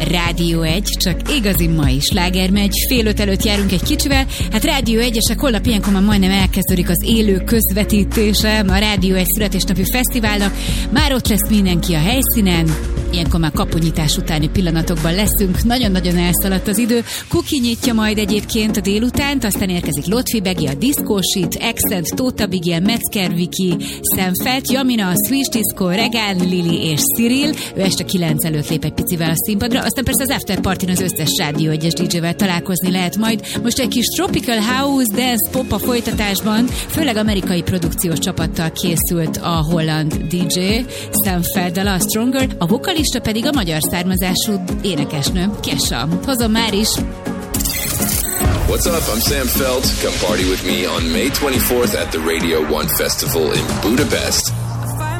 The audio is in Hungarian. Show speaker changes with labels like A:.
A: Rádió 1, csak igazi mai sláger megy. 4:30 előtt járunk egy kicsivel. Hát Rádió 1-esek holnap ilyenkor már majdnem elkezdődik az élő közvetítése a Rádió 1 születésnapi fesztiválnak. Már ott lesz mindenki a helyszínen. Ilyenkor már kapunyítás utáni pillanatokban leszünk. Nagyon-nagyon elszaladt az idő. Kuki nyitja majd egyébként a délutánt, aztán érkezik Lotfi Begi, a Discósit, Accent, Tóta Bigel, Metzger Viki, Szemfelt, Jamina, Swish Disco, Regán, Lili és Cyril. Ő este 9 előtt lép egy picivel a színpadra, aztán persze az After Partyn az összes Rádió 1-es DJ-vel találkozni lehet majd. Most egy kis Tropical House, Dance, Pop a folytatásban, főleg amerikai produkciós csapattal készült a holland DJ, Szemfelddel a Stronger, a vokalista pedig a magyar származású énekesnő, Kesha. Hozom már is!
B: What's up? I'm Sam Feld. Come party with me on May 24th at the Radio 1 Festival in Budapest.